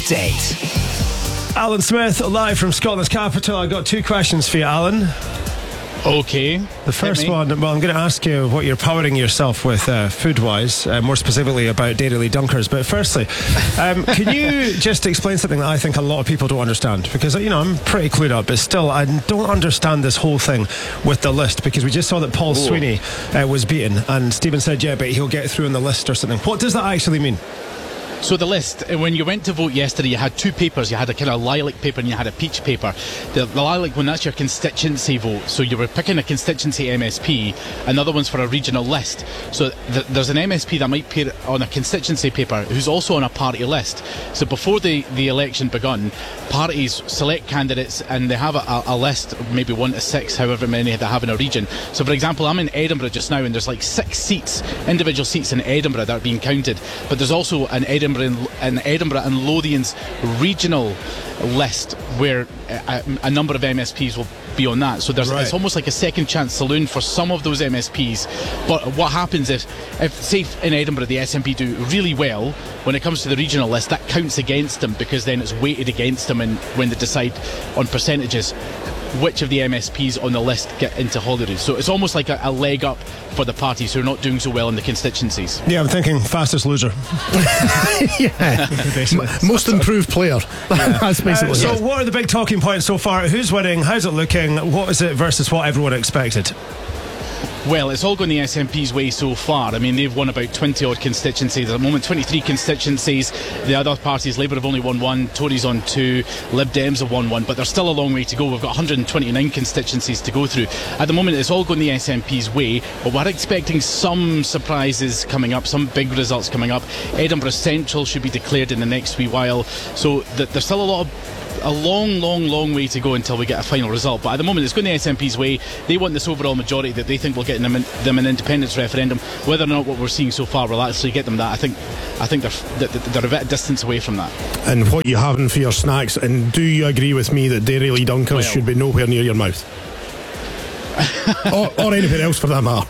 Update. Alan Smith, live from Scotland's capital. I've got two questions for you, Alan. Okay. The first one, well, I'm going to ask you what you're powering yourself with food-wise, more specifically about Dairylea Dunkers. But firstly, can you just explain something that I think a lot of people don't understand? Because, you know, I'm pretty clued up, but still, I don't understand this whole thing with the list, because we just saw that Paul Sweeney was beaten, and Stephen said, yeah, but he'll get through on the list or something. What does that actually mean? So the list, when you went to vote yesterday, you had two papers. You had a kind of lilac paper and you had a peach paper. The lilac one, that's your constituency vote. So you were picking a constituency MSP, and the other one's for a regional list. So there's an MSP that might appear on a constituency paper who's also on a party list. So before the election begun, parties select candidates and they have a list, maybe 1 to 6, however many they have in a region. So for example, I'm in Edinburgh just now, and there's like 6 seats, individual seats in Edinburgh that are being counted. But there's also an Edinburgh and Lothian's regional list where a number of MSPs will be on that. So it's almost like a second chance saloon for some of those MSPs. But what happens if say in Edinburgh the SNP do really well, when it comes to the regional list, that counts against them, because then it's weighted against them, and when they decide on percentages which of the MSPs on the list get into Holyrood. So it's almost like a leg up for the parties who are not doing so well in the constituencies. Yeah, I'm thinking fastest loser. Most improved player. That's basically so what are the big talking points so far? Who's winning? How's it looking? What is it versus what everyone expected? Well, it's all going the SNP's way so far. I mean, they've won about 20 odd constituencies at the moment, 23 constituencies. The other parties, Labour have only won 1, Tories on 2, Lib Dems have won 1, but there's still a long way to go. We've got 129 constituencies to go through. At the moment, it's all going the SNP's way, but we're expecting some surprises coming up, some big results coming up. Edinburgh Central should be declared in the next wee while. So there's still a long way to go until we get a final result. But at the moment, it's going the SNP's way. They want this overall majority that they think will get them an independence referendum. Whether or not what we're seeing so far will actually get them that, I think they're a bit of distance away from that. And what you having for your snacks? And do you agree with me that Dairylea Dunkers should be nowhere near your mouth? or anything else for that matter.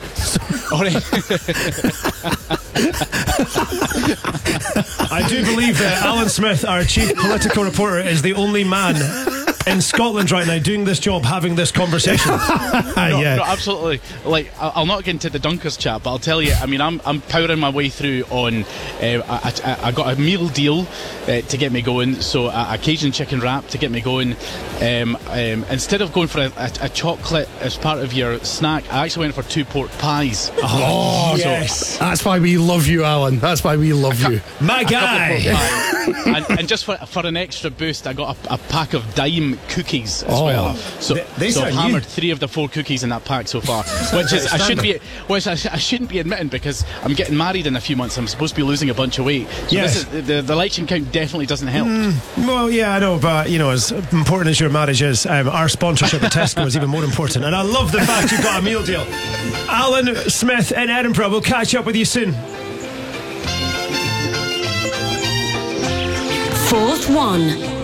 I do believe that Alan Smith, our chief political reporter, is the only man in Scotland right now doing this job, having this conversation. No, absolutely. Like, I'll not get into the Dunkers chat, but I'll tell you, I mean, I'm powering my way through on I got a meal deal to get me going. So a Cajun chicken wrap to get me going. Instead of going for a chocolate as part of your snack, I actually went for 2 pork pies. Oh, yes. That's why we love you, Alan. That's why we love you. My guy. and just for an extra boost, I got a pack of Dime cookies as well. So I've hammered 3 of the 4 cookies in that pack so far, which is I shouldn't be admitting, because I'm getting married in a few months. I'm supposed to be losing a bunch of weight. So yes. The election count definitely doesn't help. Well, yeah, I know, but you know, as important as your marriage is, our sponsorship at Tesco is even more important. And I love the fact you've got a meal deal. Alan Smith in Edinburgh. We'll catch up with you soon. Fourth One.